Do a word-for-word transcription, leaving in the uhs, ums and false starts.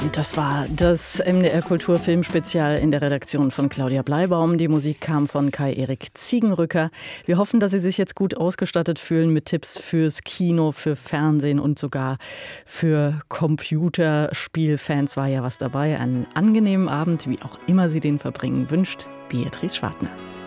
Und das war das M D R Kulturfilmspezial in der Redaktion von Claudia Bleibaum. Die Musik kam von Kai-Erik Ziegenrücker. Wir hoffen, dass Sie sich jetzt gut ausgestattet fühlen mit Tipps fürs Kino, für Fernsehen und sogar für Computerspielfans war ja was dabei. Einen angenehmen Abend, wie auch immer Sie den verbringen, wünscht Beatrice Schwartner.